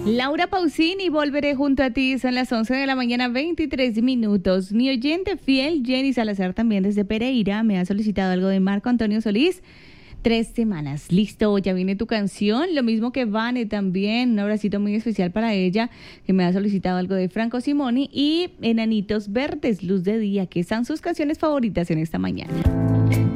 Laura Pausini, volveré junto a ti. Son las 11 de la mañana, 23 minutos. Mi oyente fiel, Jenny Salazar, también desde Pereira, me ha solicitado algo de Marco Antonio Solís. 3 semanas. Listo, ya viene tu canción. Lo mismo que Vane también. Un abracito muy especial para ella, que me ha solicitado algo de Franco Simoni. Y Enanitos Verdes, Luz de Día, que están sus canciones favoritas en esta mañana.